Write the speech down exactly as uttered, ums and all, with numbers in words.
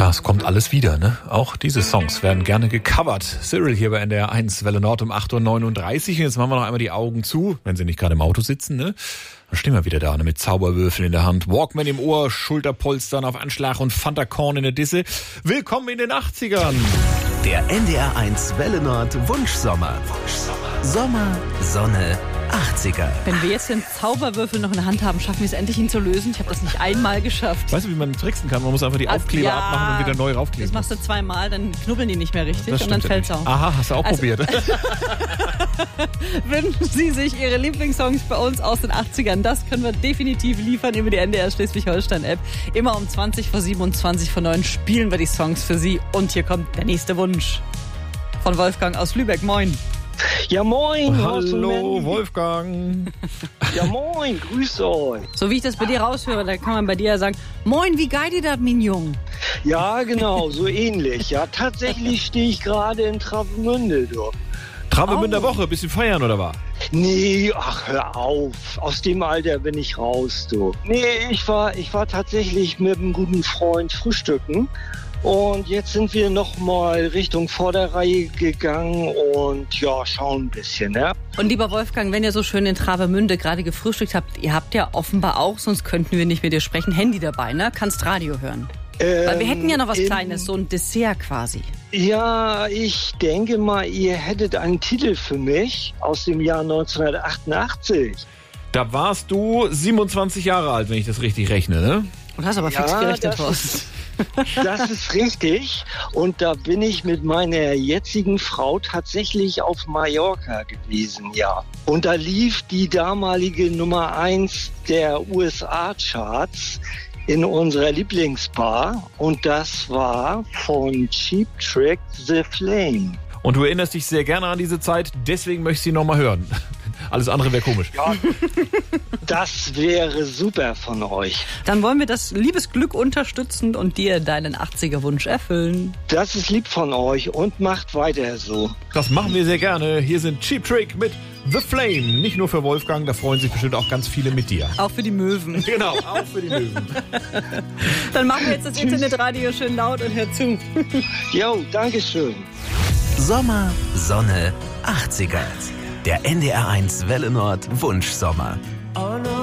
Ja, es kommt alles wieder, ne? Auch diese Songs werden gerne gecovert. Cyril hier bei N D R eins, Welle Nord um acht Uhr neununddreißig. Und jetzt machen wir noch einmal die Augen zu, wenn Sie nicht gerade im Auto sitzen, ne? Dann stehen wir wieder da, ne? Mit Zauberwürfeln in der Hand, Walkman im Ohr, Schulterpolstern auf Anschlag und Fanta Korn in der Disse. Willkommen in den achtzigern. Der N D R eins Welle Nord Wunschsommer. Wunschsommer. Sommer, Sonne, achtziger. Wenn wir jetzt den Zauberwürfel noch in der Hand haben, schaffen wir es endlich, ihn zu lösen. Ich habe das nicht einmal geschafft. Weißt du, wie man tricksen kann? Man muss einfach die Also, Aufkleber ja, abmachen und wieder neu raufkleben. Das machst du zweimal, dann knubbeln die nicht mehr richtig Das und dann stimmt fällt's ja auf. Aha, hast du auch Also- probiert. Wünschen Sie sich Ihre Lieblingssongs bei uns aus den achtzigern? Das können wir definitiv liefern über die N D R Schleswig-Holstein-App. Immer um zwanzig vor sieben und zwanzig vor neun spielen wir die Songs für Sie. Und hier kommt der nächste Wunsch von Wolfgang aus Lübeck. Moin. Ja, moin. Hallo, Wolfgang. Ja, moin. Grüße euch. So wie ich das bei dir raushöre, da kann man bei dir ja sagen, moin, wie geil dir das, mein Jung? Ja, genau, so ähnlich. Ja, tatsächlich stehe ich gerade in Travemünde, du. Travemünder Oh. Woche, bisschen feiern oder was? Nee, ach, hör auf. Aus dem Alter bin ich raus, du. Nee, ich war, ich war tatsächlich mit einem guten Freund frühstücken. Und jetzt sind wir nochmal Richtung Vorderreihe gegangen und ja, schauen ein bisschen, ne? Und lieber Wolfgang, wenn ihr so schön in Travemünde gerade gefrühstückt habt, ihr habt ja offenbar auch, sonst könnten wir nicht mit dir sprechen, Handy dabei, ne? Kannst Radio hören. Ähm, Weil wir hätten ja noch was im- Kleines, so ein Dessert quasi. Ja, ich denke mal, ihr hättet einen Titel für mich aus dem Jahr neunzehnhundertachtundachtzig. Da warst du siebenundzwanzig Jahre alt, wenn ich das richtig rechne, ne? Und hast aber fix Ja, gerechnet, das Horst. Das ist richtig. Und da bin ich mit meiner jetzigen Frau tatsächlich auf Mallorca gewesen, ja. Und da lief die damalige Nummer eins der U S A-Charts in unserer Lieblingsbar. Und das war von Cheap Trick The Flame. Und du erinnerst dich sehr gerne an diese Zeit, deswegen möchte ich sie nochmal hören. Alles andere wäre komisch. Ja, das wäre super von euch. Dann wollen wir das Liebesglück unterstützen und dir deinen achtziger-Wunsch erfüllen. Das ist lieb von euch und macht weiter so. Das machen wir sehr gerne. Hier sind Cheap Trick mit The Flame. Nicht nur für Wolfgang, da freuen sich bestimmt auch ganz viele mit dir. Auch für die Möwen. Genau, auch für die Möwen. Dann machen wir jetzt das Internetradio schön laut und hör zu. Jo, Dankeschön. Sommer, Sonne, achtziger. Der N D R eins Welle Nord Wunschsommer.